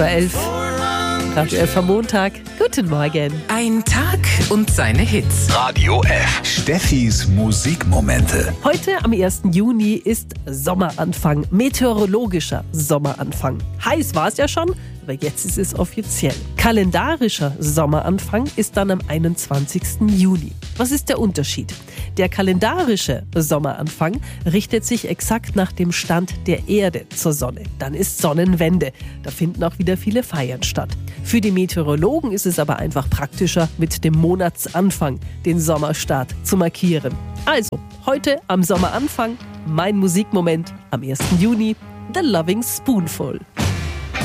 Bei 11. Radio F am Montag. Guten Morgen. Ein Tag und seine Hits. Radio F. Steffis Musikmomente. Heute am 1. Juni ist Sommeranfang, meteorologischer Sommeranfang. Heiß war es ja schon, aber jetzt ist es offiziell. Kalendarischer Sommeranfang ist dann am 21. Juni. Was ist der Unterschied? Der kalendarische Sommeranfang richtet sich exakt nach dem Stand der Erde zur Sonne. Dann ist Sonnenwende. Da finden auch wieder viele Feiern statt. Für die Meteorologen ist es aber einfach praktischer, mit dem Monatsanfang den Sommerstart zu markieren. Also, heute am Sommeranfang, mein Musikmoment am 1. Juni, The Loving Spoonful.